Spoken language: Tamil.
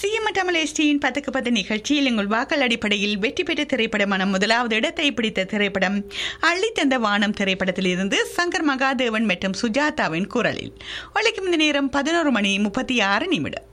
சிஎம்எல் எஸ்டியின் 10க்கு 10 நிகழ்ச்சியில் எங்கள் வாக்கள் அடிப்படையில் வெற்றி பெற்ற திரைப்படமான முதலாவது இடத்தை பிடித்த திரைப்படம் அள்ளித்தந்த வானம் திரைப்படத்தில் இருந்து சங்கர் மகாதேவன் மற்றும் சுஜாதாவின் குரலில் ஒழிக்கும் இந்த நேரம் 11 மணி 36 நிமிடம்.